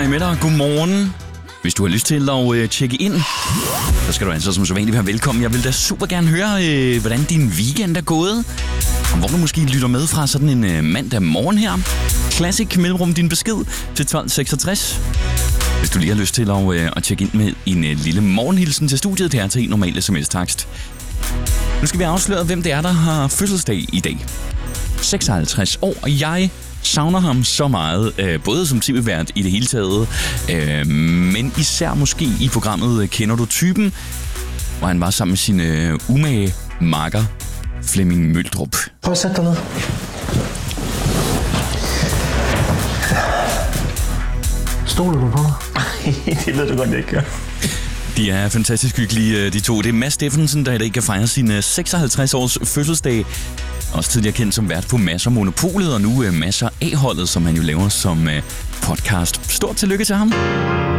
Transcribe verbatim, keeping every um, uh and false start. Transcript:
Hej med dig, godmorgen. Hvis du har lyst til at øh, tjekke ind, så skal du altså som så vanligt være velkommen. Jeg vil da super gerne høre, øh, hvordan din weekend er gået. Og hvor du måske lytter med fra sådan en øh, mandag morgen her. Classic mellemrum din besked til tolv seksogtres. Hvis du lige har lyst til at, øh, at tjekke ind med en øh, lille morgenhilsen til studiet, det er til en normal sms-takst. Nu skal vi afsløre, hvem det er, der har fødselsdag i dag. seksoghalvtreds år, og jeg savner ham så meget, øh, både som T V-vært i det hele taget, øh, men især måske i programmet Kender du typen, hvor han var sammen med sin øh, umage makker Flemming Møldrup. Prøv at sætte dig ned. Stoler du på mig? Det ved du godt, jeg ikke gør. De er fantastisk hyggelige, de to. Det er Mads Steffensen, der i dag kan fejre sin seksoghalvtreds års fødselsdag. Også tidligere kendt som vært på Mads og Monopolet, og nu Mads og A-holdet, som han jo laver som podcast. Stort tillykke til ham.